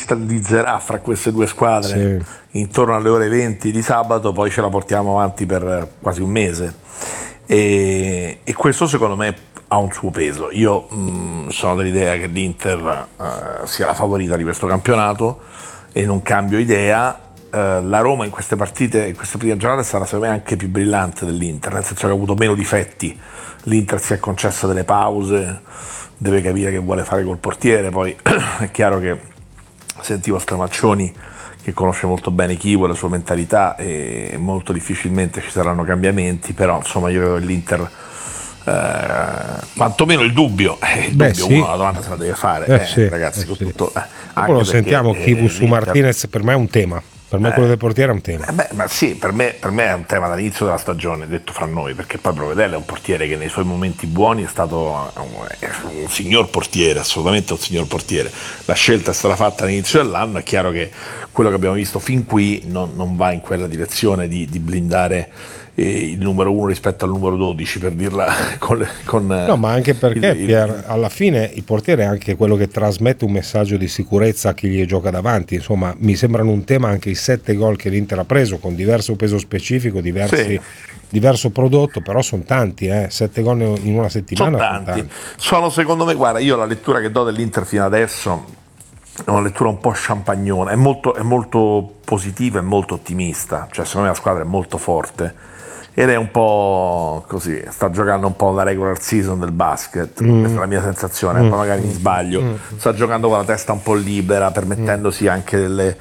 cristallizzerà fra queste due squadre intorno alle ore 20 di sabato, poi ce la portiamo avanti per quasi un mese, e questo secondo me ha un suo peso. Io sono dell'idea che l'Inter sia la favorita di questo campionato e non cambio idea. La Roma in queste partite, in queste prime giornate, sarà secondo me anche più brillante dell'Inter, nel senso che ha avuto meno difetti. L'Inter si è concessa delle pause, deve capire che vuole fare col portiere. Poi è chiaro che sentivo Stramaccioni, che conosce molto bene Chivo e la sua mentalità, e molto difficilmente ci saranno cambiamenti, però insomma io credo che l'Inter quantomeno il dubbio uno la domanda se la deve fare, ragazzi, con tutto, anche lo sentiamo. Chivo su Martinez per me è un tema. Per me quello del portiere è un tema. Ma sì, per me è un tema dall'inizio della stagione, detto fra noi, perché poi Provedel è un portiere che nei suoi momenti buoni è stato un signor portiere, assolutamente un signor portiere. La scelta è stata fatta all'inizio dell'anno, è chiaro che quello che abbiamo visto fin qui non va in quella direzione di blindare il numero 1 rispetto al numero 12, per dirla con no, ma anche perché Pier, alla fine il portiere è anche quello che trasmette un messaggio di sicurezza a chi gli gioca davanti. Insomma, mi sembrano un tema anche i 7 gol che l'Inter ha preso, con diverso peso specifico, diverso prodotto, però sono tanti, 7 gol in una settimana sono tanti. Sono, secondo me, guarda, io la lettura che do dell'Inter fino adesso è una lettura un po' champagnone, è molto positiva e molto ottimista, cioè secondo me la squadra è molto forte ed è un po' così, sta giocando un po' la regular season del basket, questa è la mia sensazione, poi magari mi sbaglio, sta giocando con la testa un po' libera, permettendosi anche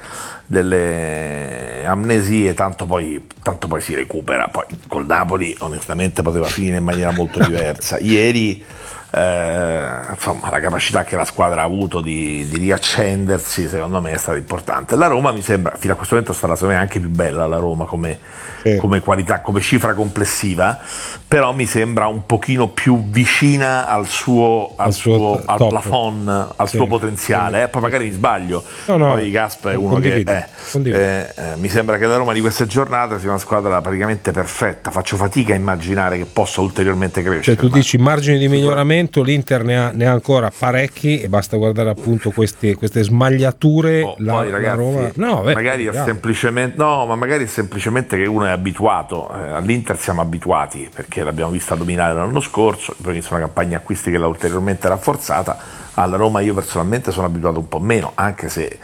delle amnesie, tanto poi si recupera. Poi col Napoli onestamente poteva finire in maniera molto diversa. Ieri insomma, la capacità che la squadra ha avuto di riaccendersi secondo me è stata importante. La Roma mi sembra, fino a questo momento sarà secondo me anche più bella la Roma come qualità, come cifra complessiva, però mi sembra un pochino più vicina al plafond, al suo potenziale, poi magari mi sbaglio, poi Gasp è uno che mi sembra che la Roma di queste giornate sia una squadra praticamente perfetta. Faccio fatica a immaginare che possa ulteriormente crescere. Cioè tu dici margini di miglioramento, l'Inter ne ha ancora parecchi e basta guardare appunto queste smagliature. Poi ragazzi, Roma, magari è semplicemente che uno è abituato, all'Inter siamo abituati perché l'abbiamo vista dominare l'anno scorso, poi inizia una campagna acquisti che l'ha ulteriormente rafforzata. Alla Roma io personalmente sono abituato un po' meno, anche se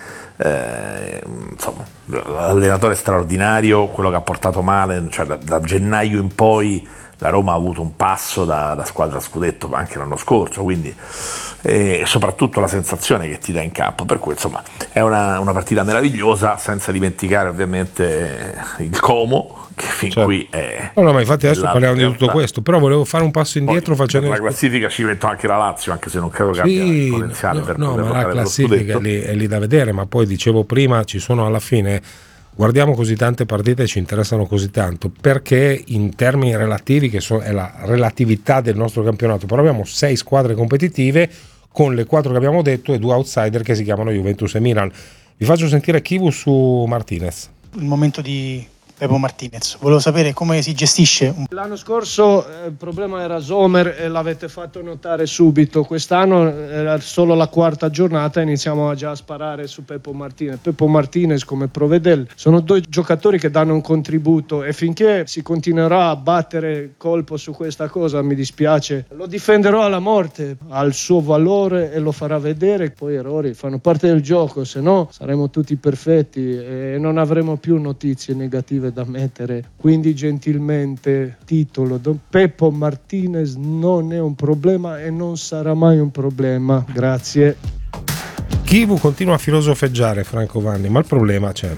insomma, l'allenatore è straordinario, quello che ha portato male, cioè da gennaio in poi la Roma ha avuto un passo da squadra a scudetto anche l'anno scorso, quindi soprattutto la sensazione che ti dà in campo, per cui insomma è una partita meravigliosa, senza dimenticare ovviamente il Como, che fin qui è ma infatti adesso parliamo di tutto questo, però volevo fare un passo indietro facendo la classifica. Ci metto anche la Lazio, anche se non credo che abbia il potenziale per poter ma la classifica è lì da vedere, ma poi dicevo prima ci sono alla fine. Guardiamo così tante partite e ci interessano così tanto perché in termini relativi, che è la relatività del nostro campionato, però abbiamo 6 squadre competitive con le 4 che abbiamo detto e 2 outsider che si chiamano Juventus e Milan. Vi faccio sentire Chivu su Martinez. Il momento di Pepo Martinez, volevo sapere come si gestisce. L'anno scorso il problema era Sommer e l'avete fatto notare subito. Quest'anno era solo la 4ª giornata e iniziamo già a sparare su Pepo Martinez. Pepo Martinez come Provedel sono 2 giocatori che danno un contributo e finché si continuerà a battere colpo su questa cosa, mi dispiace, lo difenderò alla morte, ha il suo valore e lo farà vedere. Poi errori fanno parte del gioco, se no saremo tutti perfetti e non avremo più notizie negative da mettere. Quindi gentilmente titolo Pepo Martinez non è un problema e non sarà mai un problema. Grazie. Chivu continua a filosofeggiare, Franco Vanni, ma il problema c'è.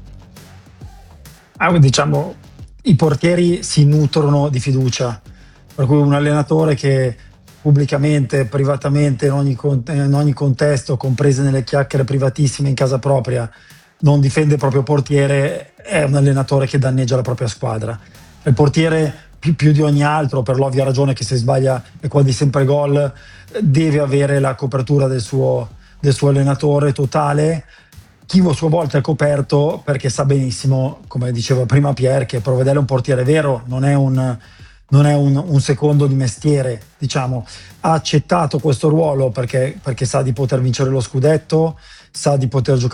Diciamo, i portieri si nutrono di fiducia, per cui un allenatore che pubblicamente, privatamente, in ogni contesto, comprese nelle chiacchiere privatissime in casa propria, non difende il proprio portiere, è un allenatore che danneggia la propria squadra. Il portiere più di ogni altro, per l'ovvia ragione che se sbaglia è quasi sempre gol, deve avere la copertura del suo allenatore totale. Chivo a sua volta è coperto perché sa benissimo, come diceva prima Pier, che Provedel è un portiere vero, non è un secondo di mestiere, diciamo. Ha accettato questo ruolo perché sa di poter vincere lo scudetto, sa di poter giocare